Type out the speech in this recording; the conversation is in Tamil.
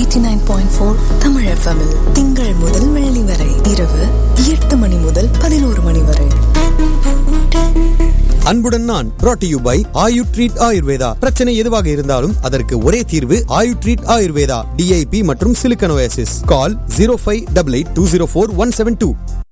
89.4 Tamil FM திங்கள் முதல் வெள்ளி வரை இரவு 8 மணி முதல் 11 மணி வரை. அன்புடன் நான் brought to you by Ayu treat Ayurveda. பிரச்சனை எதுவாக இருந்தாலும் அதற்கு ஒரே தீர்வு ஆயு ட்ரீட் ஆயுர்வேதா. DIP மற்றும் சிலிக்கன் ஓயாசிஸ். கால் 0588204172.